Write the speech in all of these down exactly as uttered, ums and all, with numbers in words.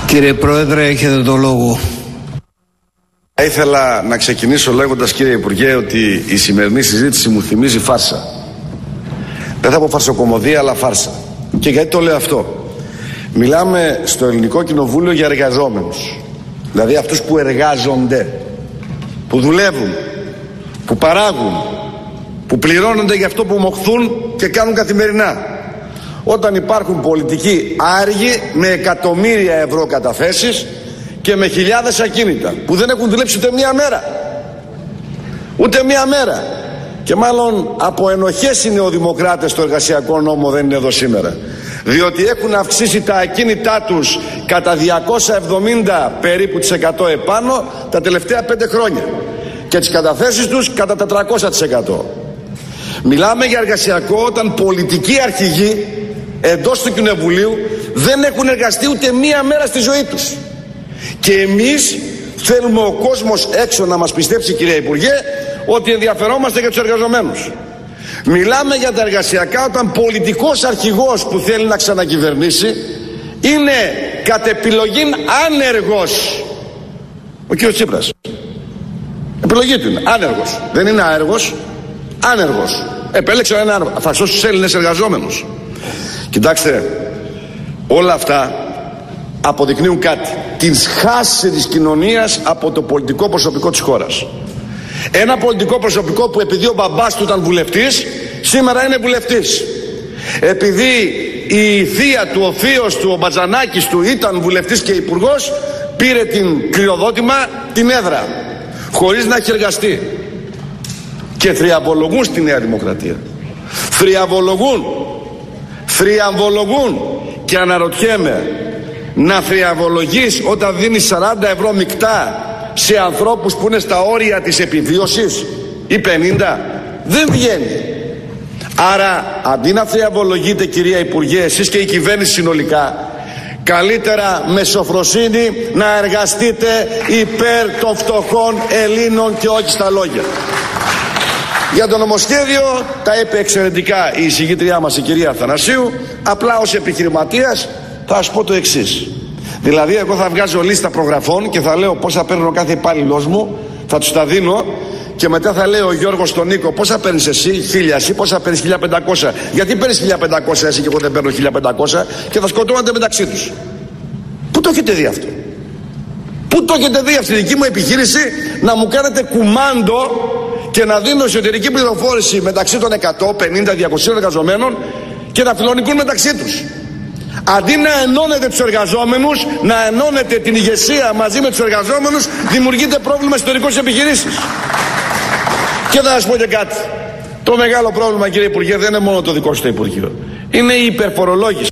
Κύριε Πρόεδρε, έχετε το λόγο. Θα ήθελα να ξεκινήσω λέγοντας, κύριε Υπουργέ, ότι η σημερινή συζήτηση μου θυμίζει φάρσα. Δεν θα πω φαρσοκομωδία, αλλά φάρσα. Και γιατί το λέω αυτό? Μιλάμε στο Ελληνικό Κοινοβούλιο για εργαζόμενους. Δηλαδή αυτούς που εργάζονται, που δουλεύουν, που παράγουν, που πληρώνονται για αυτό που μοχθούν και κάνουν καθημερινά. Όταν υπάρχουν πολιτικοί άργοι με εκατομμύρια ευρώ καταθέσεις και με χιλιάδες ακίνητα που δεν έχουν δουλέψει ούτε μία μέρα. Ούτε μία μέρα. Και μάλλον από ενοχές οι νεοδημοκράτες στο εργασιακό νόμο δεν είναι εδώ σήμερα. Διότι έχουν αυξήσει τα ακίνητά τους κατά διακόσια εβδομήντα περίπου της εκατό επάνω τα τελευταία πέντε χρόνια. Και τις καταθέσεις τους κατά τετρακόσια τοις εκατό. Μιλάμε για εργασιακό όταν πολιτικοί αρχηγοί εντός του Κοινοβουλίου δεν έχουν εργαστεί ούτε μία μέρα στη ζωή τους. Και εμείς θέλουμε ο κόσμος έξω να μας πιστέψει, κύριε Υπουργέ, ότι ενδιαφερόμαστε για τους εργαζομένους. Μιλάμε για τα εργασιακά όταν πολιτικός αρχηγός που θέλει να ξανακυβερνήσει είναι κατ' επιλογή άνεργος. Ο κύριος Τσίπρας. Επιλογή του είναι άνεργος. Δεν είναι άεργος, άνεργος. Επέλεξε ένα άνεργο. Θα σώσει τους Έλληνες εργαζόμενους. Κοιτάξτε, όλα αυτά αποδεικνύουν κάτι. Την σχάση της κοινωνίας από το πολιτικό προσωπικό της χώρας. Ένα πολιτικό προσωπικό που επειδή ο μπαμπάς του ήταν βουλευτής, σήμερα είναι βουλευτής. Επειδή η θεία του, ο θείος του, ο Μπατζανάκης του ήταν βουλευτής και υπουργός, πήρε την κληροδότημα, την έδρα, χωρίς να έχει εργαστεί. Και θριαμβολογούν στη Νέα Δημοκρατία. Θριαμβολογούν. Θριαμβολογούν. Και αναρωτιέμαι, να θριαμβολογείς όταν δίνεις σαράντα ευρώ μεικτά σε ανθρώπους που είναι στα όρια της επιβίωσης ή πενήντα? Δεν βγαίνει. Άρα αντί να θριαμβολογείτε, κυρία Υπουργέ, εσείς και η κυβέρνηση συνολικά, καλύτερα με σοφροσύνη να εργαστείτε υπέρ των φτωχών Ελλήνων και όχι στα λόγια. Για το νομοσχέδιο τα είπε εξαιρετικά η εισηγήτριά μας, η κυρία Αθανασίου. Απλά ως επιχειρηματίας θα σας πω το εξής. Δηλαδή εγώ θα βγάζω λίστα προγραφών και θα λέω πόσα παίρνει ο κάθε υπάλληλός μου, θα τους τα δίνω και μετά θα λέω ο Γιώργος στον Νίκο πόσα παίρνεις εσύ, χίλια εσύ, πόσα παίρνεις, χίλια πεντακόσια. Γιατί παίρνεις χίλια πεντακόσια εσύ και εγώ δεν παίρνω χίλια πεντακόσια, και θα σκοτώνονται μεταξύ τους. Πού το έχετε δει αυτό? Πού το έχετε δει αυτή τη δική μου επιχείρηση να μου κάνετε κουμάντο και να δίνω εσωτερική πληροφόρηση μεταξύ των εκατό πενήντα διακοσίων εργαζομένων και να φιλονικούν μεταξύ τους? Αντί να ενώνετε τους εργαζόμενους, να ενώνετε την ηγεσία μαζί με τους εργαζόμενους, δημιουργείται πρόβλημα ιστορικό στις επιχειρήσεις. Και θα σας πω και κάτι. Το μεγάλο πρόβλημα, κύριε Υπουργέ, δεν είναι μόνο το δικό σου το Υπουργείο. Είναι η υπερφορολόγηση.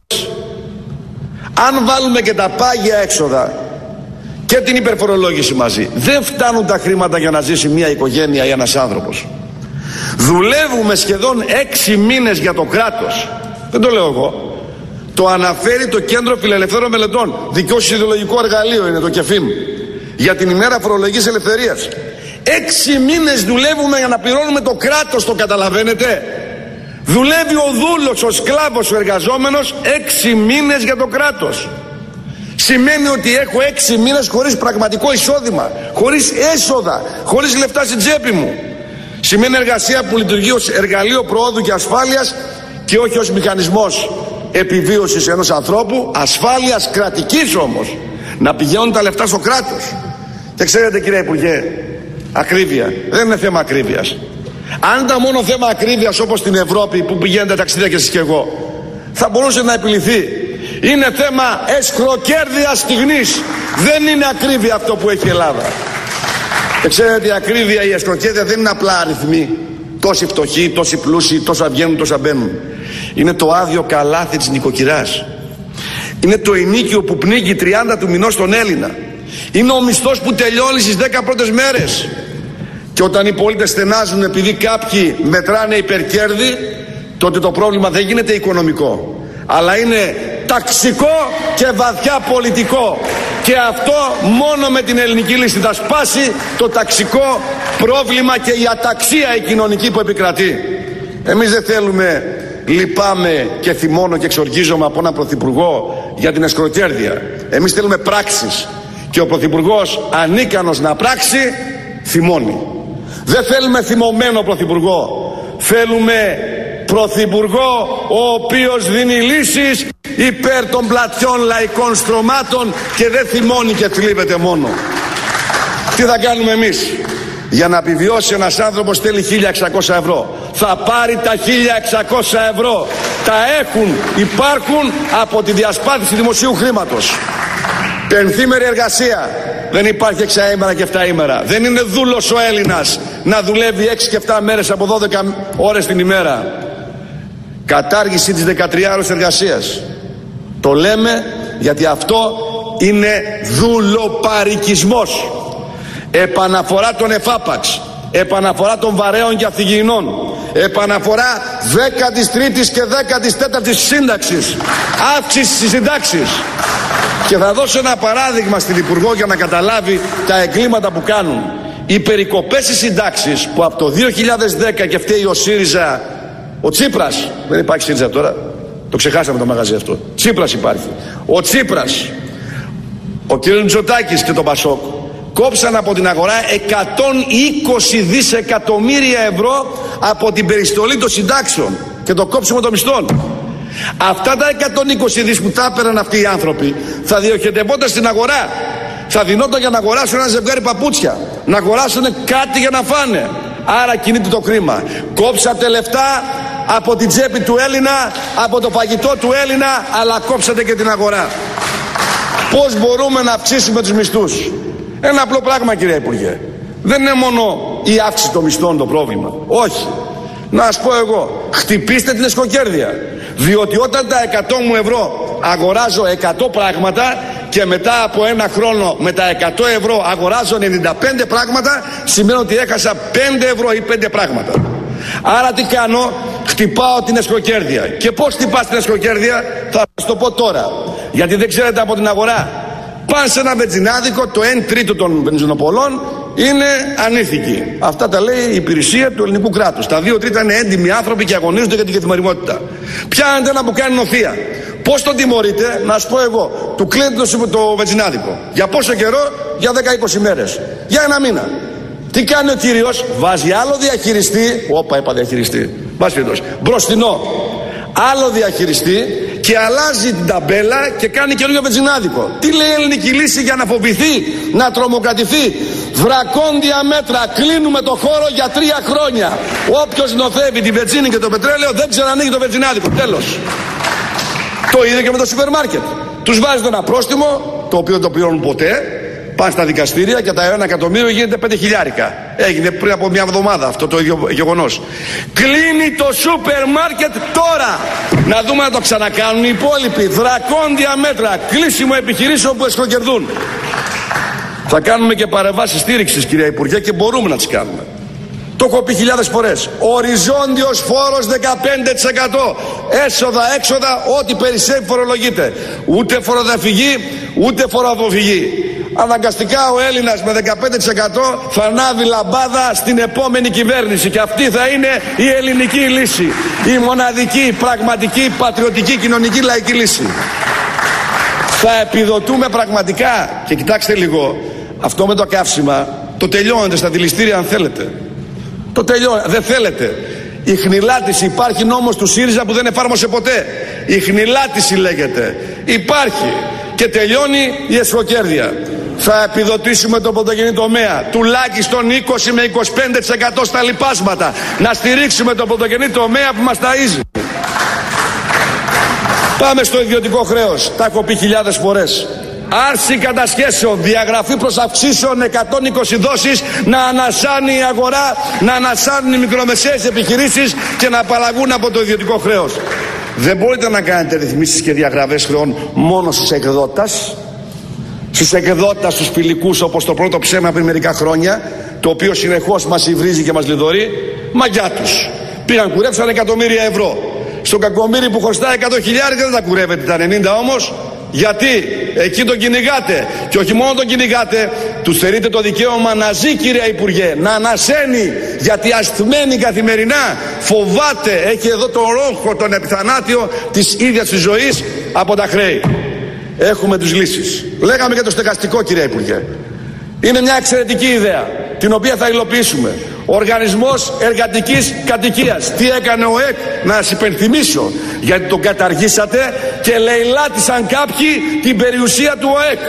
Αν βάλουμε και τα πάγια έξοδα και την υπερφορολόγηση μαζί, δεν φτάνουν τα χρήματα για να ζήσει μια οικογένεια ή ένας άνθρωπος. Δουλεύουμε σχεδόν έξι μήνες για το κράτος. Δεν το λέω εγώ. Το αναφέρει το Κέντρο Φιλελευθέρων Μελετών. Δικό σου ιδεολογικό εργαλείο είναι το ΚΕΦΙΜ. Για την ημέρα φορολογικής ελευθερίας. Έξι μήνες δουλεύουμε για να πληρώνουμε το κράτος, το καταλαβαίνετε? Δουλεύει ο δούλος, ο σκλάβος, ο εργαζόμενος έξι μήνες για το κράτος. Σημαίνει ότι έχω έξι μήνες χωρίς πραγματικό εισόδημα, χωρίς έσοδα, χωρίς λεφτά στην τσέπη μου. Σημαίνει εργασία που λειτουργεί ως εργαλείο προόδου και ασφάλειας και όχι ως μηχανισμός επιβίωσης ενός ανθρώπου, ασφάλειας κρατικής όμως, να πηγαίνουν τα λεφτά στο κράτος. Και ξέρετε, κύριε Υπουργέ, ακρίβεια δεν είναι θέμα ακρίβειας. Αν ήταν μόνο θέμα ακρίβειας όπως στην Ευρώπη που πηγαίνετε ταξίδια και εσείς και εγώ, θα μπορούσε να επιληθεί. Είναι θέμα εσχροκέρδειας στιγμής. Δεν είναι ακρίβεια αυτό που έχει η Ελλάδα. Και ξέρετε, η ακρίβεια, η εσχροκέρδεια δεν είναι απλά αριθμοί. Τόσοι φτωχοί, τόσοι πλούσιοι, τόσα βγαίνουν, τόσα μπαίνουν. Είναι το άδειο καλάθι της νοικοκυράς. Είναι το ενίκιο που πνίγει τριάντα του μηνός τον Έλληνα. Είναι ο μισθός που τελειώνει στις δέκα πρώτες μέρες. Και όταν οι πολίτες στενάζουν επειδή κάποιοι μετράνε υπερκέρδη, τότε το πρόβλημα δεν γίνεται οικονομικό, αλλά είναι ταξικό και βαθιά πολιτικό. Και αυτό μόνο με την ελληνική λύση θα σπάσει το ταξικό πρόβλημα και η αταξία η κοινωνική που επικρατεί. Εμείς δεν θέλουμε, λυπάμαι και θυμώνω και εξοργίζομαι από έναν πρωθυπουργό για την εσκροκέρδεια. Εμείς θέλουμε πράξεις. Και ο Πρωθυπουργός, ανίκανος να πράξει, θυμώνει. Δεν θέλουμε θυμωμένο Πρωθυπουργό. Θέλουμε Πρωθυπουργό ο οποίος δίνει λύσεις υπέρ των πλατιών λαϊκών στρωμάτων και δεν θυμώνει και θλίβεται μόνο. Τι θα κάνουμε εμείς? Για να επιβιώσει ένας άνθρωπος θέλει χίλια εξακόσια ευρώ. Θα πάρει τα χίλια εξακόσια ευρώ. Τα έχουν, υπάρχουν από τη διασπάθηση δημοσίου χρήματος. Πενθήμερη εργασία. Δεν υπάρχει εξαήμερα και εφταήμερα. Δεν είναι δούλος ο Έλληνας να δουλεύει έξι και εφτά μέρες από δώδεκα ώρες την ημέρα. Κατάργηση της δεκατριάωρης εργασίας. Το λέμε γιατί αυτό είναι δουλοπαρικισμός. Επαναφορά των εφάπαξ, επαναφορά των βαρέων και αυθυγιεινών, επαναφορά δέκατης τρίτης και δέκατης τέταρτης σύνταξης, αύξηση στις συντάξεις. Και θα δώσω ένα παράδειγμα στην Υπουργό για να καταλάβει τα εγκλήματα που κάνουν. Οι περικοπές στις συντάξεις που από το δύο χιλιάδες δέκα και φταίει ο ΣΥΡΙΖΑ, ο Τσίπρας, δεν υπάρχει ΣΥΡΙΖΑ τώρα, το ξεχάσαμε το μαγαζί αυτό, Τσίπρας υπάρχει, ο Τσίπρας, ο κ. Μητσοτάκης και το Πασόκ κόψαν από την αγορά εκατόν είκοσι δισεκατομμύρια ευρώ από την περιστολή των συντάξεων και το κόψιμο των μισθών. Αυτά τα εκατόν είκοσι δις που τα έπαιρναν αυτοί οι άνθρωποι θα διοχετευόταν στην αγορά. Θα δινόταν για να αγοράσουν ένα ζευγάρι παπούτσια, να αγοράσουν κάτι για να φάνε. Άρα κινείται το κρίμα. Κόψατε λεφτά από την τσέπη του Έλληνα, από το φαγητό του Έλληνα, αλλά κόψατε και την αγορά. Πώς μπορούμε να αυξήσουμε τους μισθούς? Ένα απλό πράγμα, κύριε Υπουργέ. Δεν είναι μόνο η αύξηση των μισθών το πρόβλημα. Όχι. Να σας πω εγώ, χτυπήστε την εσκοκέρδεια. Διότι όταν τα εκατό μου ευρώ αγοράζω εκατό πράγματα και μετά από ένα χρόνο με τα εκατό ευρώ αγοράζω ενενήντα πέντε πράγματα, σημαίνει ότι έχασα πέντε ευρώ ή πέντε πράγματα. Άρα τι κάνω? Χτυπάω την εσκοκέρδεια. Και πώς χτυπάς την εσκοκέρδεια? Θα σας το πω τώρα, γιατί δεν ξέρετε από την αγορά. Πάνε σε ένα βενζινάδικο, το ένα τρίτο των βενζινοπολών είναι ανήθικοι. Αυτά τα λέει η υπηρεσία του ελληνικού κράτους. Τα δύο τρίτα είναι έντιμοι άνθρωποι και αγωνίζονται για την καθημερινότητα. Πιάνετε ένα που κάνει νοθεία. Πώς τον τιμωρείτε? Να σου πω εγώ. Του κλείνετε το, το βενζινάδικο. Για πόσο καιρό? Για δέκα είκοσι μέρες. Για ένα μήνα. Τι κάνει ο κύριος? Βάζει άλλο διαχειριστή. Όπα, είπα διαχειριστή. Μπροστινό. Άλλο διαχειριστή και αλλάζει την ταμπέλα και κάνει καινούργιο βενζινάδικο. Τι λέει η ελληνική λύση για να φοβηθεί, να τρομοκρατηθεί? Δρακόντια μέτρα. Κλείνουμε το χώρο για τρία χρόνια. Όποιος νοθεύει τη βενζίνη και το πετρέλαιο δεν ξανανοίγει το βενζινάδικο. Τέλος. Το ίδιο και με το σούπερ μάρκετ. Τους βάζετε ένα πρόστιμο, το οποίο δεν το πληρώνουν ποτέ. Πάνε στα δικαστήρια και τα ένα εκατομμύριο γίνεται πέντε χιλιάρικα. Έγινε πριν από μια εβδομάδα αυτό το ίδιο γεγονός. Κλείνει το σούπερ μάρκετ τώρα. Να δούμε να το ξανακάνουν οι υπόλοιποι. Δρακόντια μέτρα. Κλείσιμο επιχειρήσεων που εσκοκερδούν. Θα κάνουμε και παρεμβάσεις στήριξης, κυρία Υπουργέ, και μπορούμε να τις κάνουμε. Το έχω πει χιλιάδες φορές. Οριζόντιος φόρος δεκαπέντε τοις εκατό. Έσοδα, έξοδα, ό,τι περισσεύει φορολογείται. Ούτε φοροδιαφυγή, ούτε φοροαποφυγή. Αναγκαστικά ο Έλληνας με δεκαπέντε τοις εκατό θα ανάβει λαμπάδα στην επόμενη κυβέρνηση και αυτή θα είναι η ελληνική λύση. Η μοναδική, πραγματική, πατριωτική, κοινωνική, λαϊκή λύση. Θα επιδοτούμε πραγματικά. Και κοιτάξτε λίγο, αυτό με το καύσιμα το τελειώνετε στα δηληστήρια αν θέλετε. Το τελειώνετε. Δεν θέλετε. Η χνηλάτιση, υπάρχει νόμος του ΣΥΡΙΖΑ που δεν εφάρμοσε ποτέ. Η χνηλάτιση λέγεται. Υπάρχει. Και τελειώνει η εσκοκέρδεια. Θα επιδοτήσουμε τον πρωτογενή τομέα τουλάχιστον είκοσι με είκοσι πέντε τοις εκατό στα λιπάσματα. Να στηρίξουμε τον πρωτογενή τομέα που μας ταΐζει. Πάμε στο ιδιωτικό χρέος. Τα έχω πει χιλιάδες φορές. Άρση κατασχέσεων, διαγραφή προς αυξήσεων, εκατόν είκοσι δόσεις, να ανασάνει η αγορά, να ανασάνουν οι μικρομεσαίες επιχειρήσεις και να απαλλαγούν από το ιδιωτικό χρέος. Δεν μπορείτε να κάνετε ρυθμίσεις και διαγραφές χρεών μόνο στους εκδότας. Στους εκδότας, στους φιλικούς, όπως το πρώτο ψέμα πριν μερικά χρόνια, το οποίο συνεχώς μας υβρίζει και μας λιδωρεί. Μαγιά τους. Πήγαν, κουρέψαν εκατομμύρια ευρώ. Στον κακομοίρη που χρωστάει εκατό χιλιάδες δεν τα κουρεύετε τα ενενήντα όμως. Γιατί εκεί τον κυνηγάτε. Και όχι μόνο τον κυνηγάτε, του στερείτε το δικαίωμα να ζει, κυρία Υπουργέ, να ανασένει. Γιατί ασθμένει καθημερινά, φοβάται, έχει εδώ τον ρόγχο, τον επιθανάτιο της ίδιας της ζωής από τα χρέη. έχουμε τις λύσεις. Λέγαμε για το στεγαστικό, κύριε Υπουργέ. Είναι μια εξαιρετική ιδέα, την οποία θα υλοποιήσουμε. Οργανισμός Εργατικής Κατοικίας. Τι έκανε ο ΕΚ, να σας υπενθυμίσω, γιατί τον καταργήσατε και λαιλάτισαν κάποιοι την περιουσία του ΟΕΚ.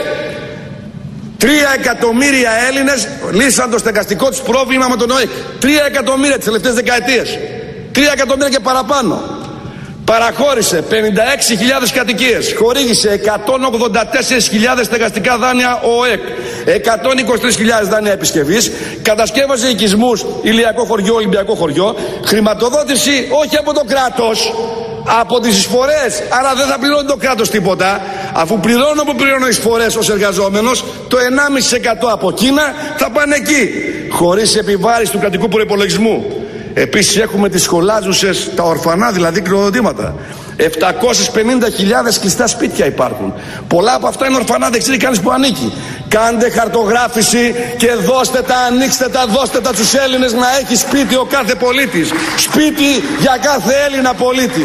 Τρία εκατομμύρια Έλληνες λύσαν το στεγαστικό τους πρόβλημα με τον ΟΕΚ. Τρία εκατομμύρια τις τελευταίες δεκαετίες. Τρία εκατομμύρια και παραπάνω. Παραχώρησε πενήντα έξι χιλιάδες κατοικίες. Χορήγησε εκατόν ογδόντα τέσσερις χιλιάδες στεγαστικά δάνεια ο ΟΕΚ. εκατόν είκοσι τρεις χιλιάδες δάνεια επισκευής. Κατασκεύασε οικισμούς, ηλιακό χωριό, ολυμπιακό χωριό. Χρηματοδότηση όχι από το κράτος, από τις εισφορές. Άρα δεν θα πληρώνει το κράτος τίποτα. Αφού πληρώνω που πληρώνω εισφορές ως εργαζόμενος, το ενάμιση τοις εκατό από εκείνα θα πάνε εκεί. Χωρίς επιβάρηση του κρατικού προϋπολογισμού. Επίσης έχουμε τις σχολάζουσες, τα ορφανά δηλαδή κληροδοτήματα. επτακόσιες πενήντα χιλιάδες κλειστά σπίτια υπάρχουν. Πολλά από αυτά είναι ορφανά, δεν ξέρει κανείς που ανήκει. Κάντε χαρτογράφηση και δώστε τα, ανοίξτε τα, δώστε τα στους Έλληνες να έχει σπίτι ο κάθε πολίτης. Σπίτι για κάθε Έλληνα πολίτη.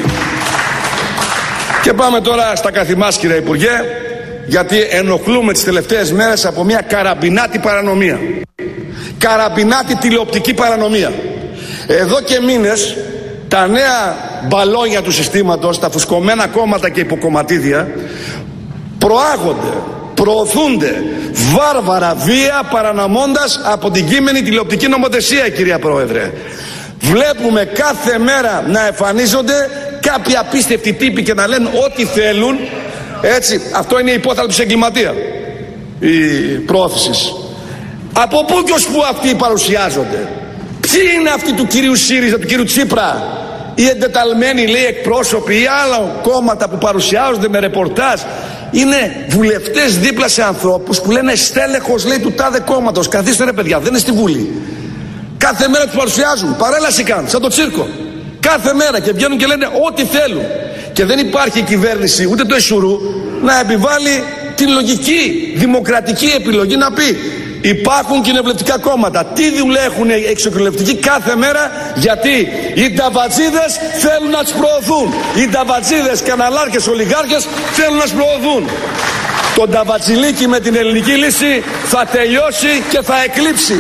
Και πάμε τώρα στα καθημάς, κύριε Υπουργέ, γιατί ενοχλούμε τις τελευταίες μέρες από μια καραμπινάτη παρανομία. Καραμπινάτη τηλεοπτική παρανομία. Εδώ και μήνες τα νέα μπαλόνια του συστήματος, τα φουσκωμένα κόμματα και υποκομματίδια προάγονται, προωθούνται βάρβαρα βία, παραναμώντας από την κείμενη τηλεοπτική νομοθεσία, κυρία Πρόεδρε. Βλέπουμε κάθε μέρα να εμφανίζονται κάποιοι απίστευτοι τύποι και να λένε ό,τι θέλουν. Έτσι, αυτό είναι η υπόθαλψη εγκληματία, η πρόθεση. Από πού και ως πού αυτοί παρουσιάζονται? Ποιοι είναι αυτοί του κυρίου ΣΥΡΙΖΑ, του κύριου Τσίπρα, οι εντεταλμένοι, λέει, εκπρόσωποι ή άλλα κόμματα που παρουσιάζονται με ρεπορτάζ? Είναι βουλευτές δίπλα σε ανθρώπους που λένε στέλεχος, λέει, του τάδε κόμματος. Καθίστε ρε παιδιά, δεν είναι στη Βουλή. Κάθε μέρα τους παρουσιάζουν, παρέλαση κάνουν, σαν το τσίρκο. Κάθε μέρα και βγαίνουν και λένε ό,τι θέλουν. Και δεν υπάρχει η κυβέρνηση, ούτε το Εσουρού, να επιβάλλει την λογική, δημοκρατική επιλογή να πει: υπάρχουν κοινοβουλευτικά κόμματα. Τι δουλειά έχουν οι εξοκοινοβουλευτικοί κάθε μέρα? Γιατί οι ταβατζίδες θέλουν να τους προωθούν. Οι ταβατζίδες, καναλάρχες, ολιγάρχες θέλουν να τους προωθούν. Το ταβατζιλίκι με την ελληνική λύση θα τελειώσει και θα εκλείψει.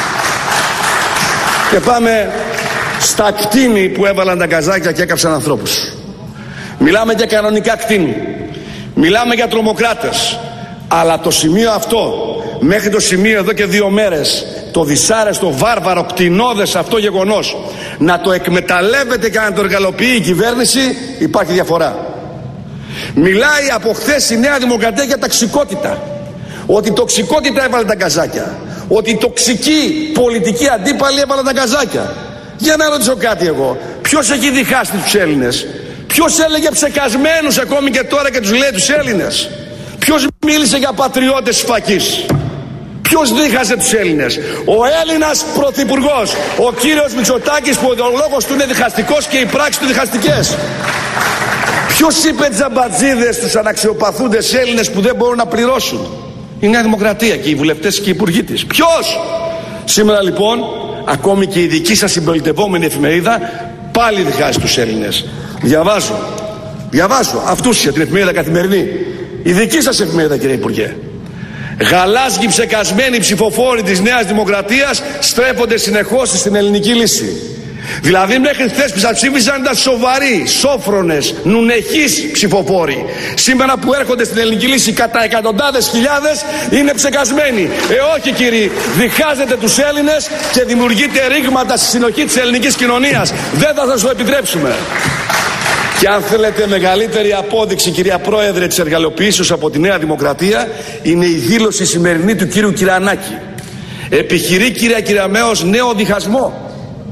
Και πάμε στα κτίνη που έβαλαν τα καζάκια και έκαψαν ανθρώπους. Μιλάμε για κανονικά κτίνη. Μιλάμε για τρομοκράτες. Αλλά το σημείο αυτό, μέχρι το σημείο εδώ και δύο μέρες, το δυσάρεστο, βάρβαρο, κτηνώδες αυτό γεγονός, να το εκμεταλλεύεται και να το εργαλοποιεί η κυβέρνηση, υπάρχει διαφορά. Μιλάει από χθες η Νέα Δημοκρατία για ταξικότητα. Ότι η τοξικότητα έβαλε τα καζάκια. Ότι η τοξική πολιτική αντίπαλη έβαλε τα καζάκια. Για να ρωτήσω κάτι εγώ. Ποιος έχει διχάσει τους Έλληνες? Ποιος έλεγε ψεκασμένους ακόμη και τώρα και τους λέει τους Έλληνες? Ποιος μίλησε για πατριώτες της φακής? Ποιος δίχασε τους Έλληνες? Ο Έλληνας πρωθυπουργός, ο κύριος Μητσοτάκης, που ο λόγος του είναι διχαστικός και οι πράξεις του διχαστικές. Ποιος είπε τζαμπατζίδες στους αναξιοπαθούντες Έλληνες που δεν μπορούν να πληρώσουν? Η Νέα Δημοκρατία και οι βουλευτές και οι υπουργοί της. Ποιος? Σήμερα λοιπόν, ακόμη και η δική σας συμπολιτευόμενη εφημερίδα πάλι διχάζει τους Έλληνες. Διαβάζω, διαβάζω αυτούσια την εφημερίδα Καθημερινή. Η δική σας εφημερίδα, κύριε Υπουργέ. Γαλάζιοι ψεκασμένοι ψηφοφόροι της Νέας Δημοκρατίας στρέφονται συνεχώς στην ελληνική λύση. Δηλαδή μέχρι χθες που σας ψήφισαν ήταν σοβαροί, σόφρονες, νουνεχείς ψηφοφόροι. Σήμερα που έρχονται στην ελληνική λύση κατά εκατοντάδες χιλιάδες είναι ψεκασμένοι. Ε όχι κύριοι, διχάζετε τους Έλληνες και δημιουργείτε ρήγματα στη συνοχή της ελληνικής κοινωνίας. Δεν θα σας το επιτρέψουμε. Και αν θέλετε μεγαλύτερη απόδειξη, κυρία Πρόεδρε, της εργαλειοποιήσεως από τη Νέα Δημοκρατία, είναι η δήλωση σημερινή του κύριου Κυρανάκη. Επιχειρεί, κυρία Κυραμέως, νέο διχασμό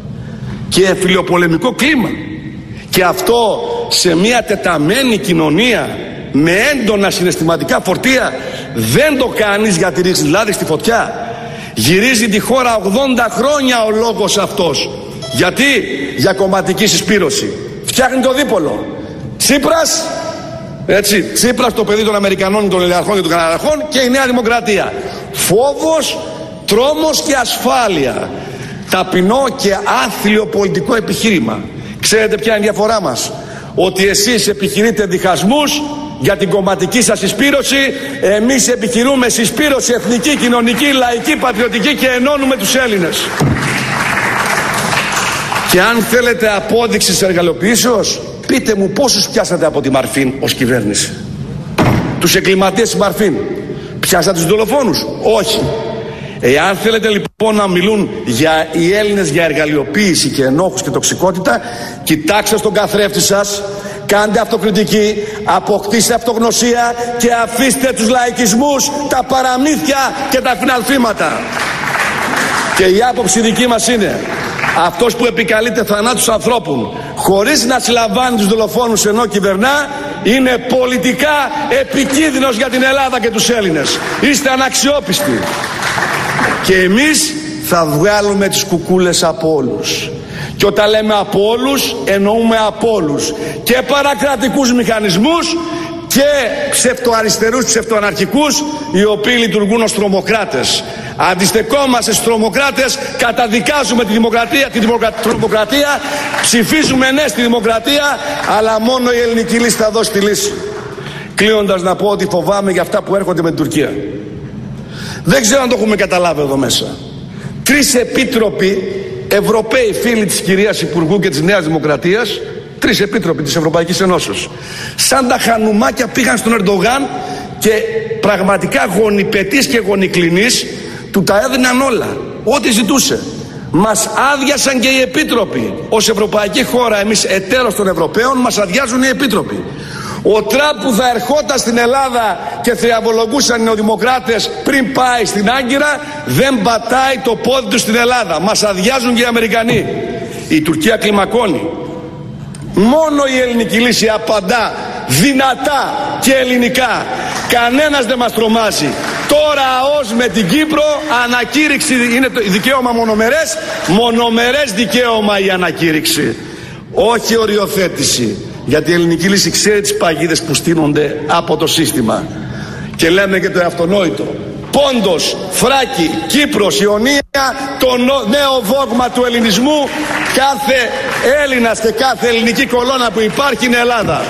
και φιλοπολεμικό κλίμα. Και αυτό σε μια τεταμένη κοινωνία με έντονα συναισθηματικά φορτία δεν το κάνεις για τη ρίχνεις λάδι στη φωτιά. Γυρίζει τη χώρα ογδόντα χρόνια ο λόγος αυτός. Γιατί? Για κομματική συσπήρωση. Φτιάχνει το δίπολο. Τσίπρας, έτσι, Τσίπρας το παιδί των Αμερικανών, των Ελεαρχών και των Καναδαρχών, και η Νέα Δημοκρατία. Φόβος, τρόμος και ασφάλεια. Ταπεινό και άθλιο πολιτικό επιχείρημα. Ξέρετε ποια είναι η διαφορά μας? Ότι εσείς επιχειρείτε διχασμούς για την κομματική σας συσπήρωση. Εμείς επιχειρούμε συσπήρωση εθνική, κοινωνική, λαϊκή, πατριωτική και ενώνουμε τους Έλληνες. Και αν θέλετε απόδειξη της εργαλειοποιήσεως, πείτε μου πόσους πιάσατε από τη Μαρφίν ως κυβέρνηση. Τους εγκληματίες της Μαρφίν. Πιάσατε τους δολοφόνους? Όχι. Εάν θέλετε λοιπόν να μιλούν για οι Έλληνες για εργαλειοποίηση και ενόχους και τοξικότητα, κοιτάξτε στον καθρέφτη σας, κάντε αυτοκριτική, αποκτήστε αυτογνωσία και αφήστε τους λαϊκισμούς, τα παραμύθια και τα φιναλθήματα. Και η άποψη δική μας είναι, αυτός που επικαλείται θανάτους ανθρώπων χωρίς να συλλαμβάνει τους δολοφόνους ενώ κυβερνά, είναι πολιτικά επικίνδυνος για την Ελλάδα και τους Έλληνες. Είστε αναξιόπιστοι. Και εμείς θα βγάλουμε τις κουκούλες από όλους. Και όταν λέμε από όλους, εννοούμε από όλους. Και παρακρατικούς μηχανισμούς και ψευτοαριστερούς, ψευτοαναρχικούς, οι οποίοι λειτουργούν ως τρομοκράτες. Αντιστεκόμαστε στους τρομοκράτες, καταδικάζουμε τη δημοκρατία, τη δημοκρατία, ψηφίζουμε ναι στη δημοκρατία, αλλά μόνο η ελληνική λύση θα δώσει τη λύση. Κλείνοντας να πω ότι φοβάμαι για αυτά που έρχονται με την Τουρκία. Δεν ξέρω αν το έχουμε καταλάβει εδώ μέσα. Τρεις επίτροποι, Ευρωπαίοι φίλοι της κυρίας Υπουργού και της Νέας Δημοκρατίας, τρεις επίτροποι της Ευρωπαϊκής Ενώσεως, σαν τα χανουμάκια πήγαν στον Ερντογάν και πραγματικά γονιπετής και γονικλινής του τα έδιναν όλα, ό,τι ζητούσε. Μας άδειασαν και οι επίτροποι. Ως ευρωπαϊκή χώρα, εμείς εταίρος των Ευρωπαίων, μας αδειάζουν οι επίτροποι. Ο Τραμπ που θα ερχόταν στην Ελλάδα και θριαμβολογούσαν οι νεοδημοκράτες πριν πάει στην Άγκυρα, δεν πατάει το πόδι του στην Ελλάδα. Μας αδειάζουν και οι Αμερικανοί. Η Τουρκία κλιμακώνει. Μόνο η ελληνική λύση απαντά δυνατά και ελληνικά. Κανένας δεν μας τρομάζει. Τώρα ως με την Κύπρο, ανακήρυξη είναι το δικαίωμα μονομερές, μονομερές δικαίωμα η ανακήρυξη. Όχι οριοθέτηση. Γιατί η ελληνική λύση ξέρει τις παγίδες που στείνονται από το σύστημα. Και λέμε και το αυτονόητο. Πόντος, Θράκη, Κύπρος, Ιωνία, το νέο δόγμα του ελληνισμού. Κάθε Έλληνας και κάθε ελληνική κολόνα που υπάρχει είναι Ελλάδα.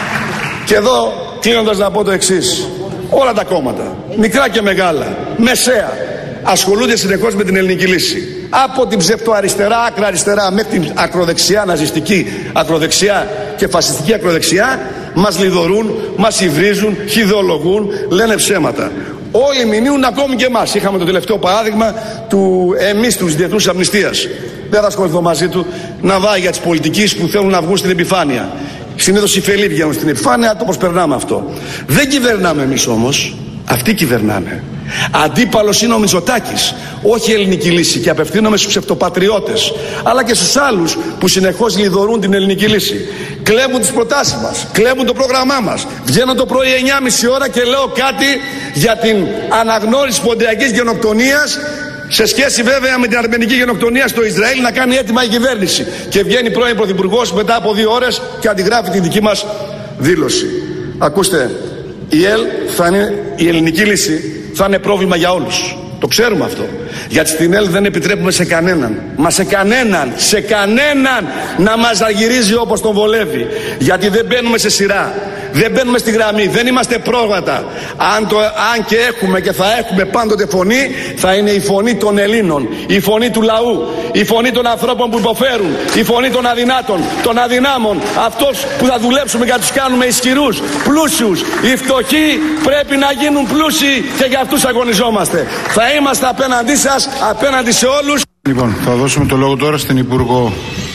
Και εδώ κλείνοντας να πω το εξής. Όλα τα κόμματα, μικρά και μεγάλα, μεσαία, ασχολούνται συνεχώς με την ελληνική λύση. Από την ψευτοαριστερά, άκρα αριστερά, μέχρι την ακροδεξιά, ναζιστική ακροδεξιά και φασιστική ακροδεξιά, μας λιδωρούν, μας υβρίζουν, χιδεολογούν, λένε ψέματα. Όλοι μηνύουν, ακόμη και εμάς. Είχαμε το τελευταίο παράδειγμα του εμείς τους Διεθνούς Αμνηστίας. Δεν θα ασχοληθώ μαζί του, να βάει για τις πολιτικές που θέλουν να βγουν στην επιφάνεια. Συνήθως οι φελοί βγαίνουν στην επιφάνεια, το προσπερνάμε αυτό. Δεν κυβερνάμε εμείς όμως, αυτοί κυβερνάνε. Αντίπαλος είναι ο Μητσοτάκης, όχι η ελληνική λύση, και απευθύνομαι στους ψευτοπατριώτες, αλλά και στους άλλους που συνεχώς λιδωρούν την ελληνική λύση. Κλέβουν τις προτάσεις μας, κλέβουν το πρόγραμμά μας. Βγαίνω το πρωί εννιά και μισή ώρα και λέω κάτι για την αναγνώριση ποντιακής γενοκτονίας, σε σχέση βέβαια με την αρμενική γενοκτονία στο Ισραήλ, να κάνει έτοιμα η κυβέρνηση. Και βγαίνει πρώην πρωθυπουργός μετά από δύο ώρες και αντιγράφει τη δική μας δήλωση. Ακούστε, η, ΕΛ θα είναι, η ελληνική λύση θα είναι πρόβλημα για όλους. Το ξέρουμε αυτό. Γιατί στην ΕΛ δεν επιτρέπουμε σε κανέναν, μα σε κανέναν, σε κανέναν να μας αγυρίζει όπως τον βολεύει. Γιατί δεν μπαίνουμε σε σειρά, δεν μπαίνουμε στη γραμμή, δεν είμαστε πρόβατα. Αν, το, αν και έχουμε και θα έχουμε πάντοτε φωνή, θα είναι η φωνή των Ελλήνων, η φωνή του λαού, η φωνή των ανθρώπων που υποφέρουν, η φωνή των αδυνάτων, των αδυνάμων, αυτός που θα δουλέψουμε για να τους κάνουμε ισχυρούς, πλούσιους. Οι φτωχοί πρέπει να γίνουν πλούσιοι και για αυτούς αγωνιζόμαστε. Θα είμαστε απέναντί σας, απέναντι σε όλους. Λοιπόν, θα δώσουμε το λόγο τώρα στην Υπουργό.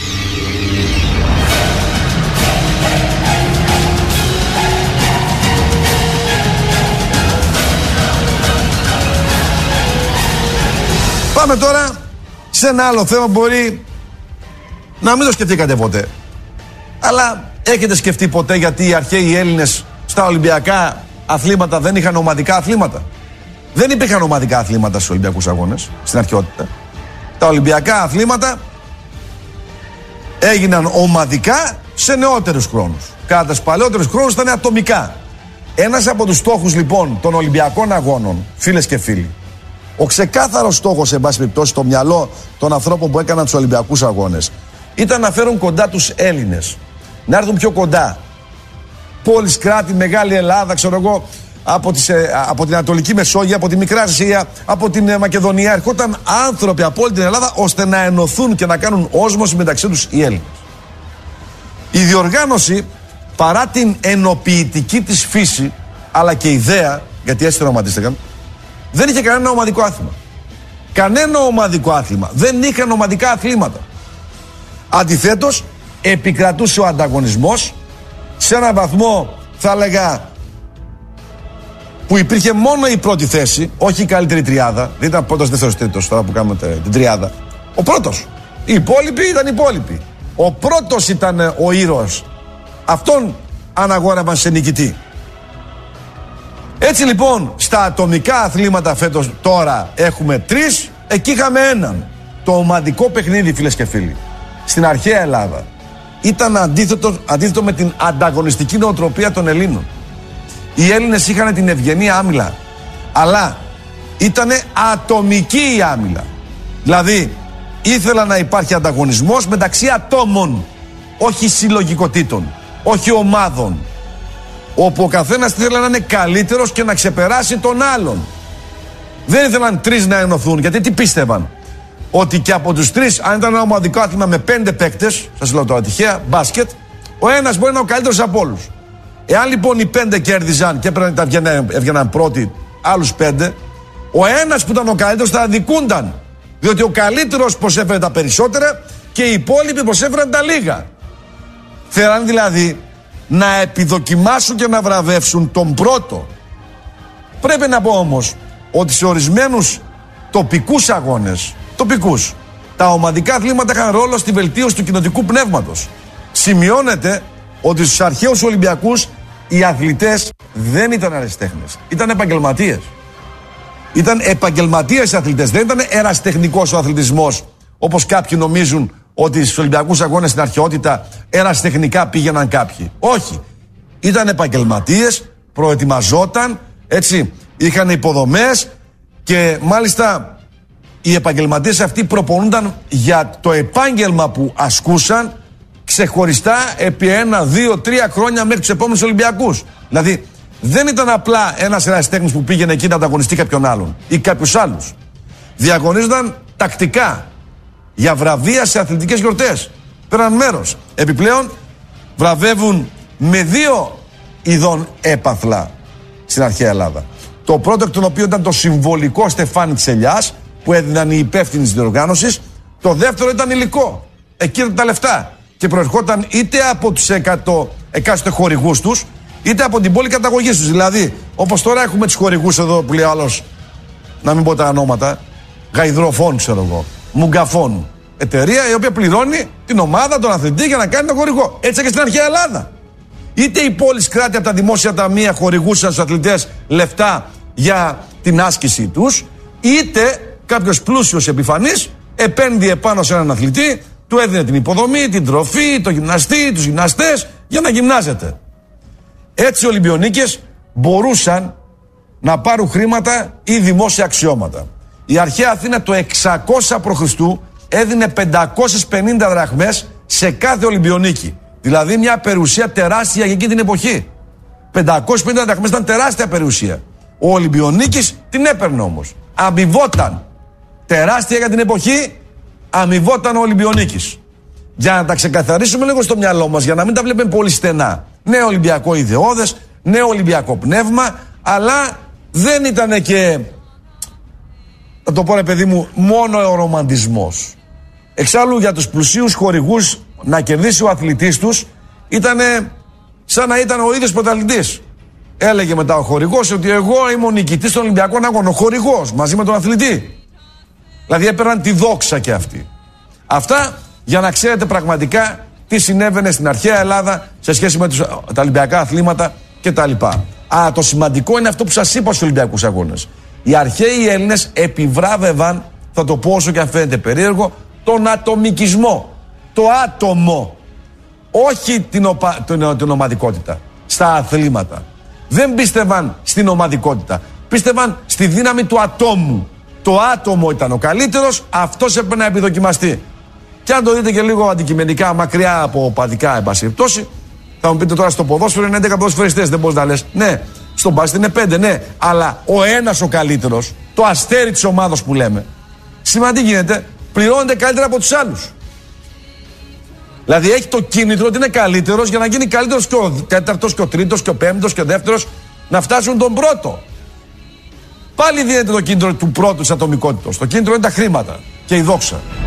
Πάμε τώρα σε ένα άλλο θέμα που μπορεί να μην το σκεφτήκατε ποτέ. Αλλά έχετε σκεφτεί ποτέ γιατί οι αρχαίοι Έλληνες στα Ολυμπιακά αθλήματα δεν είχαν ομαδικά αθλήματα? Δεν υπήρχαν ομαδικά αθλήματα στους Ολυμπιακούς Αγώνες στην αρχαιότητα. Τα Ολυμπιακά αθλήματα έγιναν ομαδικά σε νεότερους χρόνους. Κατά τους παλαιότερους χρόνους ήταν ατομικά. Ένας από τους στόχους λοιπόν των Ολυμπιακών Αγώνων, φίλες και φίλοι, ο ξεκάθαρος στόχος, εν πάση περιπτώσει, στο μυαλό των ανθρώπων που έκαναν τους Ολυμπιακούς Αγώνες, ήταν να φέρουν κοντά τους Έλληνες. Να έρθουν πιο κοντά. πόλεις, κράτη, Μεγάλη Ελλάδα, ξέρω εγώ, από, τις, από την Ανατολική Μεσόγειο, από τη Μικρά Ασία, από την ε, Μακεδονία. Ερχόταν άνθρωποι από όλη την Ελλάδα ώστε να ενωθούν και να κάνουν όσμωση μεταξύ τους οι Έλληνες. Η διοργάνωση, παρά την ενοποιητική της φύση, αλλά και ιδέα, γιατί έτσι το ονοματίστηκαν, δεν είχε κανένα ομαδικό άθλημα. Κανένα ομαδικό άθλημα. Δεν είχαν ομαδικά αθλήματα. Αντιθέτως, επικρατούσε ο ανταγωνισμός σε έναν βαθμό, θα έλεγα, που υπήρχε μόνο η πρώτη θέση, όχι η καλύτερη τριάδα. Δεν ήταν πρώτος, δεύτερος, τρίτος, τώρα που κάνουμε την τριάδα. Ο πρώτος. Οι υπόλοιποι ήταν οι υπόλοιποι. Ο πρώτος ήταν ο ήρωας. Αυτόν αναγόρευαν σε νικητή. Έτσι λοιπόν, στα ατομικά αθλήματα φέτος τώρα έχουμε τρεις, εκεί είχαμε έναν. Το ομαδικό παιχνίδι, φίλες και φίλοι, στην αρχαία Ελλάδα ήταν αντίθετο, αντίθετο με την ανταγωνιστική νοοτροπία των Ελλήνων. Οι Έλληνες είχαν την ευγενή άμυλα, αλλά ήταν ατομική η άμυλα. Δηλαδή ήθελα να υπάρχει ανταγωνισμός μεταξύ ατόμων, όχι συλλογικοτήτων, όχι ομάδων, όπου ο καθένας ήθελε να είναι καλύτερος και να ξεπεράσει τον άλλον. Δεν ήθελαν τρεις να ενωθούν, γιατί τι πίστευαν? Ότι και από τους τρεις, αν ήταν ένα ομαδικό άθλημα με πέντε παίκτες, σας λέω τώρα τυχαία, μπάσκετ, ο ένας μπορεί να είναι ο καλύτερος από όλους. Εάν λοιπόν οι πέντε κέρδιζαν και έπρεπε να έβγαιναν, έβγαιναν πρώτοι άλλους πέντε, ο ένας που ήταν ο καλύτερος θα αδικούνταν. Διότι ο καλύτερος προσέφερε τα περισσότερα και οι υπόλοιποι προσέφεραν τα λίγα. Θέλαν δηλαδή να επιδοκιμάσουν και να βραβεύσουν τον πρώτο. Πρέπει να πω όμως ότι σε ορισμένους τοπικούς αγώνες, τοπικούς, τα ομαδικά αθλήματα είχαν ρόλο στη βελτίωση του κοινοτικού πνεύματος. Σημειώνεται ότι στους αρχαίους Ολυμπιακούς οι αθλητές δεν ήταν αριστέχνες, ήταν επαγγελματίες. Ήταν επαγγελματίες αθλητές, δεν ήταν ερασιτεχνικός ο αθλητισμός, όπως κάποιοι νομίζουν ότι στους Ολυμπιακούς αγώνες στην αρχαιότητα ερασιτεχνικά πήγαιναν κάποιοι. Όχι. Ήταν επαγγελματίες, προετοιμαζόταν, έτσι, είχαν υποδομές και μάλιστα οι επαγγελματίες αυτοί προπονούνταν για το επάγγελμα που ασκούσαν ξεχωριστά επί ένα, δύο, τρία χρόνια μέχρι τους επόμενους Ολυμπιακούς. Δηλαδή δεν ήταν απλά ένας ερασιτέχνης που πήγαινε εκεί να ανταγωνιστεί κάποιον άλλον ή κάποιους άλλους. Διαγωνίζονταν τακτικά για βραβεία σε αθλητικές γιορτές. Πέραν μέρος. Επιπλέον βραβεύουν με δύο ειδών έπαθλα στην αρχαία Ελλάδα. Το πρώτο εκ των οποίων ήταν το συμβολικό στεφάνι της ελιάς που έδιναν οι υπεύθυνοι της διοργάνωσης. Το δεύτερο ήταν υλικό. Εκεί ήταν τα λεφτά. Και προερχόταν είτε από τους εκατό εκάστοτε χορηγούς τους, είτε από την πόλη καταγωγής τους. Δηλαδή, όπως τώρα έχουμε τους χορηγούς εδώ που λέει ο άλλος, να μην πω τα ονόματα, Γαϊδροφών, ξέρω εγώ, Μουγκαφών. Εταιρεία η οποία πληρώνει την ομάδα, τον αθλητή για να κάνει τον χορηγό. Έτσι και στην αρχαία Ελλάδα. Είτε οι πόλεις κράτη από τα δημόσια ταμεία χορηγούσαν στους αθλητές λεφτά για την άσκηση τους, είτε κάποιος πλούσιος επιφανής επένδυε πάνω σε έναν αθλητή, του έδινε την υποδομή, την τροφή, το γυμναστή, τους γυμναστές για να γυμνάζεται. Έτσι οι Ολυμπιονίκες μπορούσαν να πάρουν χρήματα ή δημόσια αξιώματα. Η αρχαία Αθήνα το εξακόσια προ Χριστού έδινε πεντακόσιες πενήντα δραχμές σε κάθε Ολυμπιονίκη. Δηλαδή μια περιουσία τεράστια για εκείνη την εποχή. πεντακόσιες πενήντα δραχμές ήταν τεράστια περιουσία. Ο Ολυμπιονίκης την έπαιρνε όμως. Αμοιβόταν. Τεράστια για την εποχή, αμοιβόταν ο Ολυμπιονίκης. Για να τα ξεκαθαρίσουμε λίγο στο μυαλό μας, για να μην τα βλέπουμε πολύ στενά. Νέο Ολυμπιακό ιδεώδες, νέο Ολυμπιακό πνεύμα, αλλά δεν ήταν και, θα το πω ρε παιδί μου, μόνο ο ρομαντισμός. Εξάλλου για τους πλουσίους χορηγούς να κερδίσει ο αθλητής τους ήταν σαν να ήταν ο ίδιος πρωταθλητής. Έλεγε μετά ο χορηγός ότι εγώ είμαι ο νικητής των Ολυμπιακών Αγώνων, ο χορηγός μαζί με τον αθλητή. Δηλαδή έπαιρναν τη δόξα και αυτοί. Αυτά για να ξέρετε πραγματικά τι συνέβαινε στην αρχαία Ελλάδα σε σχέση με τους, τα Ολυμπιακά αθλήματα κτλ. Α, το σημαντικό είναι αυτό που σας είπα στους Ολυμπιακούς Αγώνες. Οι αρχαίοι Έλληνες επιβράβευαν, θα το πω όσο και αν φαίνεται περίεργο, τον ατομικισμό. Το άτομο. Όχι την, οπα, την, την ομαδικότητα. Στα αθλήματα. Δεν πίστευαν στην ομαδικότητα. Πίστευαν στη δύναμη του ατόμου. Το άτομο ήταν ο καλύτερος, αυτός έπρεπε να επιδοκιμαστεί. Και αν το δείτε και λίγο αντικειμενικά, μακριά από οπαδικά, εν πάση περιπτώσει, Θα μου πείτε τώρα στο ποδόσφαιρο είναι έντεκα ποδοσφαιριστές, δεν μπορείς να λες. Ναι, στον μπάσκετ είναι πέντε, ναι. Αλλά ο ένας ο καλύτερος, το αστέρι της ομάδας που λέμε, σήμερα τι γίνεται, πληρώνεται καλύτερα από τους άλλους. Δηλαδή έχει το κίνητρο ότι είναι καλύτερος για να γίνει καλύτερος και ο τέταρτος και ο τρίτος και ο πέμπτος και ο δεύτερος να φτάσουν τον πρώτο. Πάλι δίνεται το κίνητρο του πρώτου της ατομικότητας. Το κίνητρο είναι τα χρήματα και η δόξα.